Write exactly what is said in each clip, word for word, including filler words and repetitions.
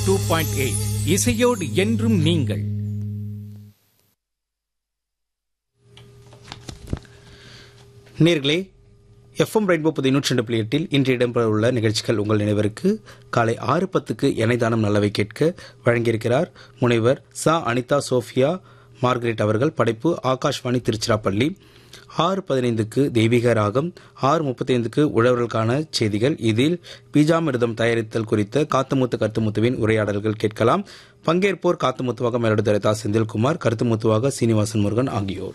Two point eight இசையோடு என்றும் நீங்கள். நேர்களே, எஃப்எம் ரெயின்போ புதிய நூற்றி ரெண்டு புள்ளி எட்டில் இன்று இடம்பெறவுள்ள நிகழ்ச்சிகள் உங்கள் நினைவிற்கு. காலை ஆறு பத்துக்கு எனைதானம் நல்லவை கேட்க வழங்கியிருக்கிறார் முனைவர் ச அனிதா சோஃபியா மார்கரெட் அவர்கள். படைப்பு ஆகாஷ்வாணி திருச்சிராப்பள்ளி. ஆறு பதினைந்துக்கு தெய்வீக ராகம். ஆறு முப்பத்தி ஐந்துக்கு உழவர்களுக்கான செய்திகள். இதில் பீஜாமிர்தம் தயாரித்தல் குறித்த காத்துமுத்து கருத்துமுத்துவின் உரையாடல்கள் கேட்கலாம். பங்கேற்போர் காத்துமுத்துவாக மேலடுதரதா செந்தில்குமார், கருத்துமுத்துவாக சீனிவாசன் முருகன் ஆகியோர்.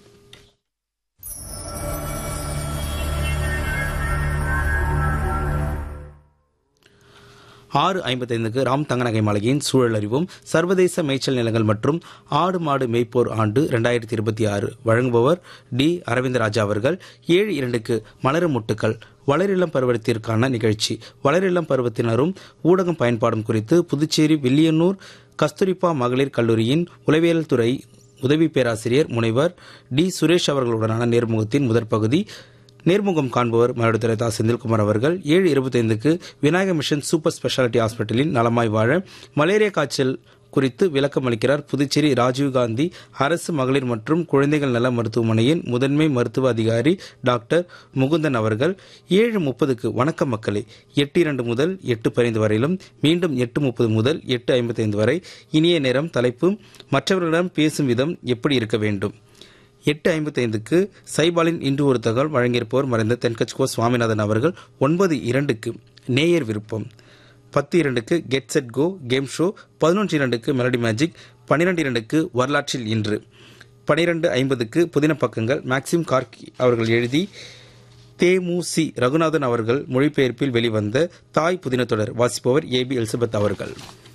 ஆறு ஐம்பத்தைந்துக்கு ராம் தங்கநகை மாளிகையின் சூழல் அறிவும். சர்வதேச மேய்ச்சல் நிலங்கள் மற்றும் ஆடு மாடு மேய்ப்போர் ஆண்டு இரண்டாயிரத்தி இருபத்தி ஆறு வழங்குபவர் டி அரவிந்தராஜா அவர்கள். ஏழு இரண்டுக்கு மலரும் முட்டுக்கள் வளரிளம் பருவத்திற்கான நிகழ்ச்சி. வளரிளம் பருவத்தினரும் ஊடகம் பயன்பாடும் குறித்து புதுச்சேரி வில்லியனூர் கஸ்தூரிபா மகளிர் கல்லூரியின் உளவியல் துறை உதவி பேராசிரியர் முனைவர் டி சுரேஷ் அவர்களுடனான நேர்முகத்தின் முதற் பகுதி. நேர்முகம் காண்பவர் மயிலாடுதுறை செந்தில்குமார் அவர்கள். ஏழு இருபத்தைந்துக்கு விநாயக மிஷன் சூப்பர் ஸ்பெஷாலிட்டி ஹாஸ்பிட்டலின் நலமாய் வாழ மலேரியா காய்ச்சல் குறித்து விளக்கம் அளிக்கிறார் புதுச்சேரி ராஜீவ்காந்தி அரசு மகளிர் மற்றும் குழந்தைகள் நல மருத்துவமனையின் முதன்மை மருத்துவ அதிகாரி டாக்டர் முகுந்தன் அவர்கள். ஏழு முப்பதுக்கு வணக்கம் மக்களே. எட்டு இரண்டு முதல் எட்டு பதினைந்து வரையிலும் மீண்டும் எட்டு முப்பது முதல் எட்டு ஐம்பத்தைந்து வரை இனிய நேரம். தலைப்பு மற்றவர்களிடம் பேசும் விதம் எப்படி இருக்க வேண்டும். எட்டு ஐம்பத்தி ஐந்துக்கு சைபாலின் இன்று ஒரு தகவல் வழங்கியிருப்பவர் மறைந்த தென்கட்சிகோ சுவாமிநாதன் அவர்கள். ஒன்பது இரண்டுக்கு நேயர் விருப்பம். பத்து இரண்டுக்கு get set go game show. பதினொன்று இரண்டுக்கு மெலடி மேஜிக். பன்னிரெண்டு இரண்டுக்கு வரலாற்றில் இன்று. பனிரெண்டு ஐம்பதுக்கு புதின பக்கங்கள் மேக்சிம் கார்கி அவர்கள் எழுதி தேமுசி ரகுநாதன் அவர்கள் மொழிபெயர்ப்பில் வெளிவந்த தாய் புதின தொடர். வாசிப்பவர் ஏ பி எலிசபெத் அவர்கள்.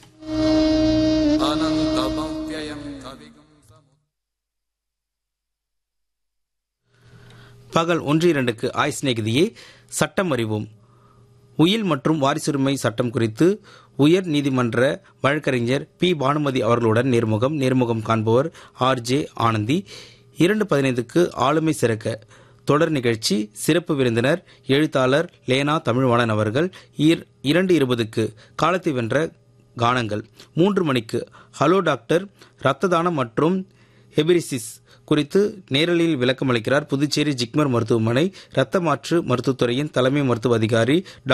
பகல் ஒன்று இரண்டுக்கு ஆய் சிநேகிதியே சட்டம் அறிவோம். உயில் மற்றும் வாரிசுரிமை சட்டம் குறித்து உயர் நீதிமன்ற வழக்கறிஞர் பி பானுமதி அவர்களுடன் நேர்முகம். நேர்முகம் காண்பவர் ஆர் ஜே ஆனந்தி. இரண்டு பதினைந்துக்கு ஆளுமை சிறக்க தொடர் நிகழ்ச்சி. சிறப்பு விருந்தினர் எழுத்தாளர் லேனா தமிழ்வாணன் அவர்கள். இரண்டு இருபதுக்கு காலத்தை வென்ற கானங்கள். மூன்று மணிக்கு ஹலோ டாக்டர் இரத்த தானம் மற்றும் ஹெபரிசிஸ் குறித்து நேரலில் விளக்கம் அளிக்கிறார் புதுச்சேரி ஜிப்மர் மருத்துவமனை இரத்த மாற்று மருத்துவத்துறையின் தலைமை மருத்துவ அதிகாரி